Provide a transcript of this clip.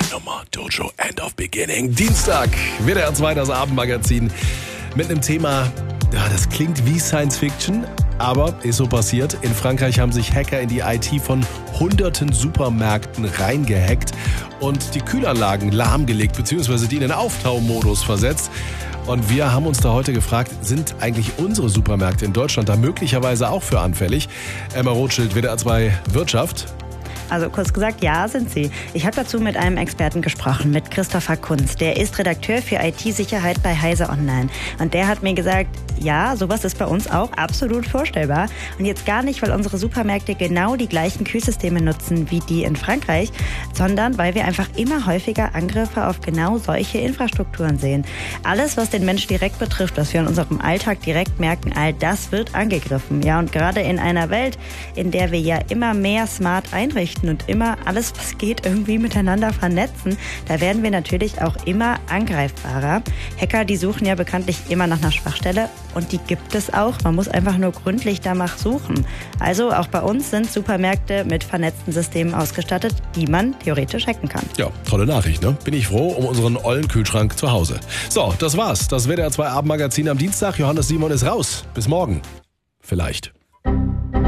Nummer Dojo End of Beginning. Dienstag, WDR 2, das Abendmagazin mit einem Thema, ja, das klingt wie Science Fiction, aber ist so passiert. In Frankreich haben sich Hacker in die IT von hunderten Supermärkten reingehackt und die Kühlanlagen lahmgelegt bzw. die in den Auftaumodus versetzt. Und wir haben uns da heute gefragt, sind eigentlich unsere Supermärkte in Deutschland da möglicherweise auch für anfällig? Emma Rothschild, WDR 2 Wirtschaft. Also kurz gesagt, ja, sind sie. Ich habe dazu mit einem Experten gesprochen, mit Christopher Kunz. Der ist Redakteur für IT-Sicherheit bei Heise Online. Und der hat mir gesagt, ja, sowas ist bei uns auch absolut vorstellbar. Und jetzt gar nicht, weil unsere Supermärkte genau die gleichen Kühlsysteme nutzen wie die in Frankreich, sondern weil wir einfach immer häufiger Angriffe auf genau solche Infrastrukturen sehen. Alles, was den Mensch direkt betrifft, was wir in unserem Alltag direkt merken, all das wird angegriffen. Ja, und gerade in einer Welt, in der wir ja immer mehr smart einrichten und immer alles, was geht, irgendwie miteinander vernetzen, da werden wir natürlich auch immer angreifbarer. Hacker, die suchen ja bekanntlich immer nach einer Schwachstelle und die gibt es auch. Man muss einfach nur gründlich danach suchen. Also auch bei uns sind Supermärkte mit vernetzten Systemen ausgestattet, die man theoretisch hacken kann. Ja, tolle Nachricht, ne? Bin ich froh um unseren ollen Kühlschrank zu Hause. So, das war's. Das WDR 2 Abendmagazin am Dienstag. Johannes Simon ist raus. Bis morgen. Vielleicht.